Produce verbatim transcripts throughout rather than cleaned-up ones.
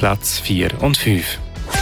Platz vier und fünf.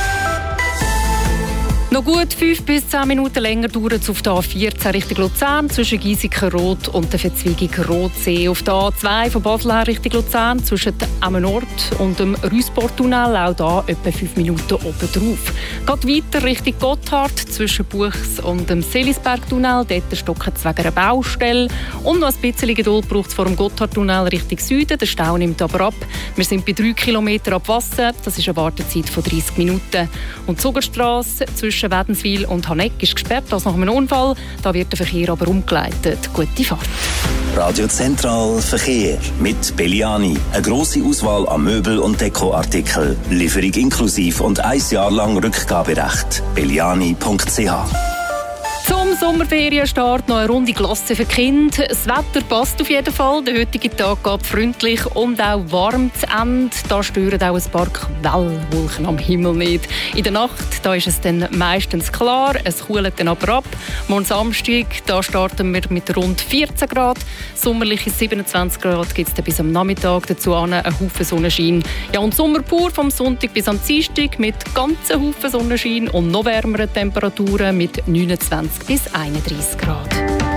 Noch gut fünf bis zehn Minuten länger dauert es auf der A vierzehn Richtung Luzern zwischen Giesiken-Rot und der Verzweigung Rotsee. Auf der A zwei von Basel her Richtung Luzern zwischen Emmenort und dem Rüssportunnel, auch da etwa fünf Minuten oben drauf. Geht weiter Richtung Gotthard zwischen Buchs und dem Selisbergtunnel. Dort stocken es wegen einer Baustelle. Und noch ein bisschen Geduld braucht es vor dem Gotthardtunnel Richtung Süden. Der Stau nimmt aber ab. Wir sind bei drei Kilometern ab Wasser. Das ist eine Wartezeit von dreißig Minuten. Und die Zugerstrasse zwischen Wädenswil und Haneck ist gesperrt, als nach einem Unfall. Da wird der Verkehr aber umgeleitet. Gute Fahrt. Radio Zentral Verkehr mit Belliani. Eine grosse Auswahl an Möbel- und Dekoartikeln. Lieferung inklusiv und ein Jahr lang Rückgaberecht. belliani punkt c h. Zum Sommerferienstart noch eine Runde Glasse für die Kinder. Das Wetter passt auf jeden Fall. Der heutige Tag geht freundlich und auch warm zu Ende. Da stören auch ein paar Quellwolken am Himmel nicht. In der Nacht da ist es dann meistens klar. Es kühlt dann aber ab. Morgen Samstag da starten wir mit rund vierzehn Grad. Sommerliche siebenundzwanzig Grad gibt es dann bis am Nachmittag. Dazu einen Haufen Sonnenschein. Ja, und Sommer pur vom Sonntag bis am Dienstag mit ganzen Haufen Sonnenschein und noch wärmeren Temperaturen mit neunundzwanzig bis einunddreißig Grad.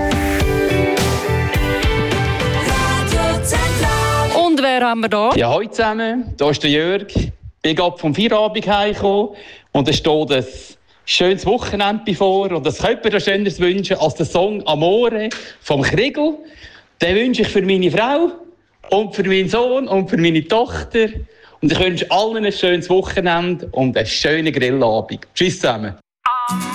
Und wer haben wir da? Ja, hallo zusammen, hier ist der Jörg. Ich bin gerade vom Feierabend heimgekommen und es steht ein schönes Wochenende bevor. Und das könnte mir Schöneres wünschen als den Song «Amore» vom Kriegel. Den wünsche ich für meine Frau und für meinen Sohn und für meine Tochter. Und ich wünsche allen ein schönes Wochenende und einen schönen Grillabend. Tschüss zusammen.